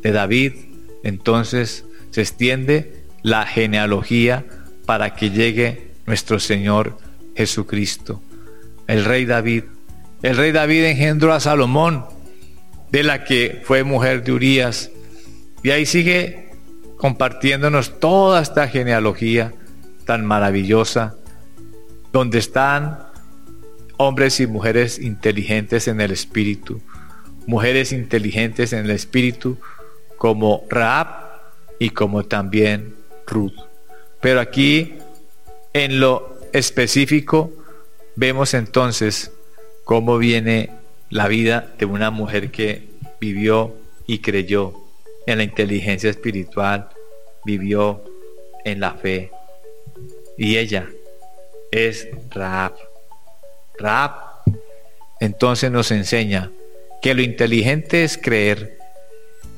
de David, entonces se extiende la genealogía para que llegue nuestro Señor Jesucristo. El rey David engendró a Salomón, de la que fue mujer de Urías, y ahí sigue compartiéndonos toda esta genealogía tan maravillosa, donde están hombres y mujeres inteligentes en el espíritu, mujeres inteligentes en el espíritu como Rahab y como también Ruth. Pero aquí en lo específico vemos entonces cómo viene la vida de una mujer que vivió y creyó en la inteligencia espiritual, vivió en la fe, y ella es Rahab. Rahab entonces nos enseña que lo inteligente es creer